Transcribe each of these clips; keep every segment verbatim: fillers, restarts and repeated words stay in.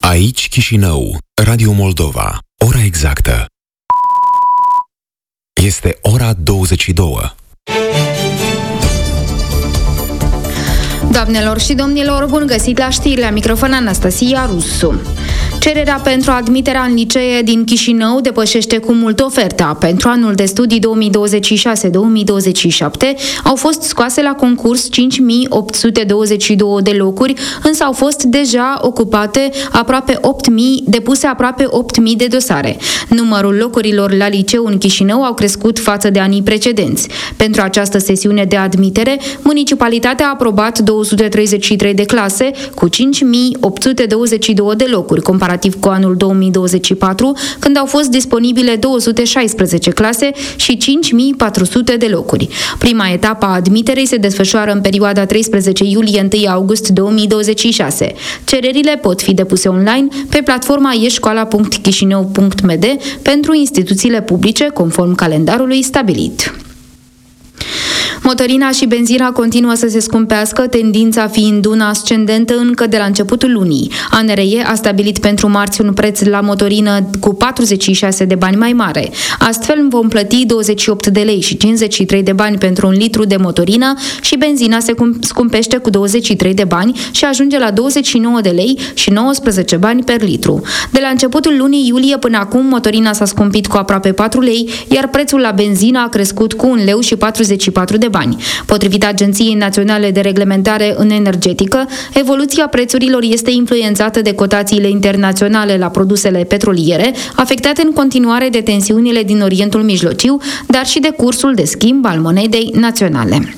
Aici Chișinău, Radio Moldova. Ora exactă este ora douăzeci și două. Doamnelor și domnilor, bun găsit la știri, la microfon Anastasia Rusu. Cererea pentru admiterea în licee din Chișinău depășește cu mult oferta. Pentru anul de studii două mii douăzeci și șase două mii douăzeci și șapte au fost scoase la concurs cinci mii opt sute douăzeci și două de locuri, însă au fost deja ocupate aproape opt mii, depuse aproape opt mii de dosare. Numărul locurilor la liceu în Chișinău au crescut față de anii precedenți. Pentru această sesiune de admitere, municipalitatea a aprobat două sute treizeci și trei de clase cu cinci mii opt sute douăzeci și două de locuri, comparativ cu anul două mii douăzeci și patru, când au fost disponibile două sute șaisprezece clase și cinci mii patru sute de locuri. Prima etapă a admiterei se desfășoară în perioada treisprezece iulie - întâi august două mii douăzeci și șase. Cererile pot fi depuse online pe platforma e școala punct chișinău punct m d pentru instituțiile publice, conform calendarului stabilit. Motorina și benzina continuă să se scumpească, tendința fiind una ascendentă încă de la începutul lunii. A N R E a stabilit pentru marți un preț la motorină cu patruzeci și șase de bani mai mare. Astfel vom plăti douăzeci și opt de lei și cincizeci și trei de bani pentru un litru de motorină și benzina se scumpește cu douăzeci și trei de bani și ajunge la douăzeci și nouă de lei și nouăsprezece bani per litru. De la începutul lunii iulie până acum, motorina s-a scumpit cu aproape patru lei, iar prețul la benzină a crescut cu un leu și patruzeci și patru de bani. Potrivit Agenției Naționale de Reglementare în Energetică, evoluția prețurilor este influențată de cotațiile internaționale la produsele petroliere, afectate în continuare de tensiunile din Orientul Mijlociu, dar și de cursul de schimb al monedei naționale.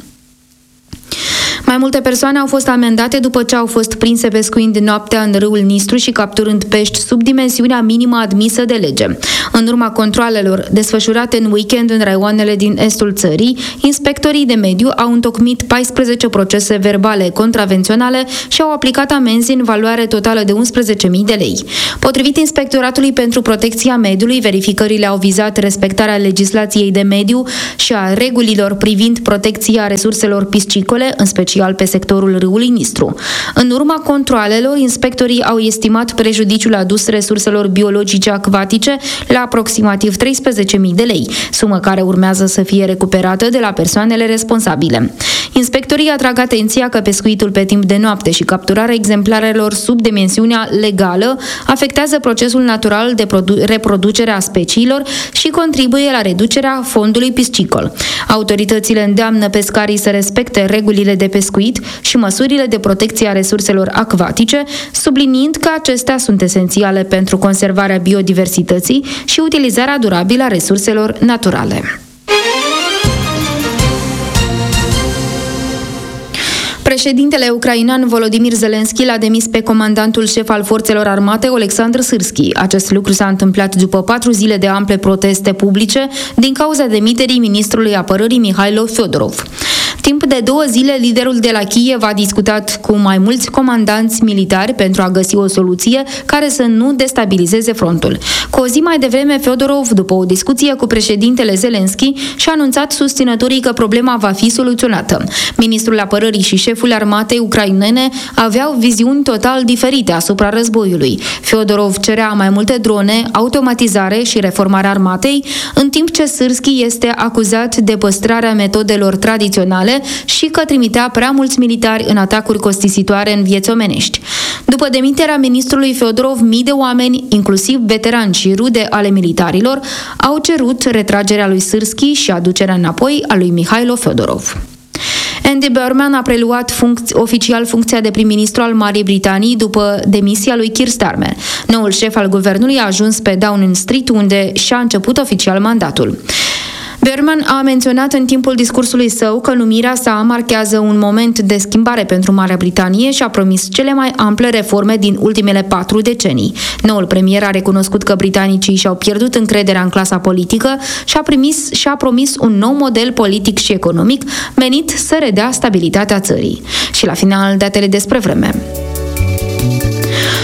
Mai multe persoane au fost amendate după ce au fost prinse pescuind noaptea în râul Nistru și capturând pești sub dimensiunea minimă admisă de lege. În urma controalelor desfășurate în weekend în raioanele din estul țării, inspectorii de mediu au întocmit paisprezece procese verbale contravenționale și au aplicat amenzi în valoare totală de unsprezece mii de lei. Potrivit Inspectoratului pentru Protecția Mediului, verificările au vizat respectarea legislației de mediu și a regulilor privind protecția resurselor piscicole, în special pe sectorul râului Nistru. În urma controalelor, inspectorii au estimat prejudiciul adus resurselor biologice acvatice la aproximativ treisprezece mii de lei, sumă care urmează să fie recuperată de la persoanele responsabile. Inspectorii atrag atenția că pescuitul pe timp de noapte și capturarea exemplarelor sub dimensiunea legală afectează procesul natural de reproducere a speciilor și contribuie la reducerea fondului piscicol. Autoritățile îndeamnă pescarii să respecte regulile de pescuit și măsurile de protecție a resurselor acvatice, subliniind că acestea sunt esențiale pentru conservarea biodiversității și utilizarea durabilă a resurselor naturale. Președintele ucrainean Volodymyr Zelensky l-a demis pe comandantul șef al forțelor armate, Oleksandr Syrskyi. Acest lucru s-a întâmplat după patru zile de ample proteste publice din cauza demiterii ministrului apărării Mihailo Fedorov. Timp de două zile, liderul de la Kiev a discutat cu mai mulți comandanți militari pentru a găsi o soluție care să nu destabilizeze frontul. Cu o zi mai devreme, Fedorov, după o discuție cu președintele Zelensky, și-a anunțat susținătorii că problema va fi soluționată. Ministrul apărării și șeful armatei ucrainene aveau viziuni total diferite asupra războiului. Fedorov cerea mai multe drone, automatizare și reformarea armatei, în timp ce Syrskyi este acuzat de păstrarea metodelor tradiționale și că trimitea prea mulți militari în atacuri costisitoare în vieți omenești. După demiterea ministrului Fedorov, mii de oameni, inclusiv veterani și rude ale militarilor, au cerut retragerea lui Syrskyi și aducerea înapoi a lui Mihailo Fedorov. Andy Burnham a preluat funcț- oficial funcția de prim-ministru al Marii Britanii după demisia lui Keir Starmer. Noul șef al guvernului a ajuns pe Downing Street, unde și-a început oficial mandatul. Burnham a menționat în timpul discursului său că numirea sa marchează un moment de schimbare pentru Marea Britanie și a promis cele mai ample reforme din ultimele patru decenii. Noul premier a recunoscut că britanicii și-au pierdut încrederea în clasa politică și a, primis, și a promis un nou model politic și economic menit să redea stabilitatea țării. Și la final, datele despre vreme.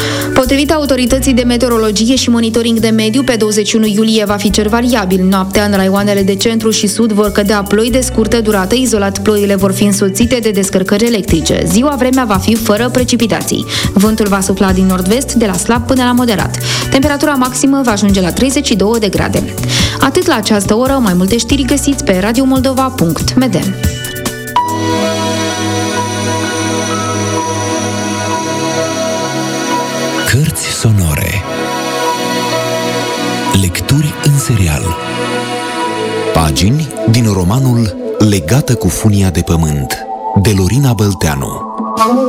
Potrivit autorității de meteorologie și monitoring de mediu, pe douăzeci și unu iulie va fi cer variabil. Noaptea, în raioanele de centru și sud vor cădea ploi de scurtă durată, izolat ploile vor fi însoțite de descărcări electrice. Ziua vremea va fi fără precipitații. Vântul va sufla din nord-vest, de la slab până la moderat. Temperatura maximă va ajunge la treizeci și două de grade. Atât la această oră, mai multe știri găsiți pe radio moldova punct m d. Cărți sonore. Lecturi în serial. Pagini din romanul Legată cu funia de pământ, de Lorina Bălteanu.